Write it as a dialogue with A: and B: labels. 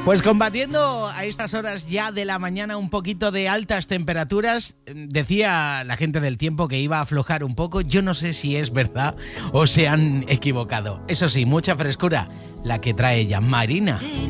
A: Pues combatiendo a estas horas ya de la mañana un poquito de altas temperaturas, decía la gente del tiempo que iba a aflojar un poco. Yo no sé si es verdad o se han equivocado. Eso sí, mucha frescura la que trae ella, Marina.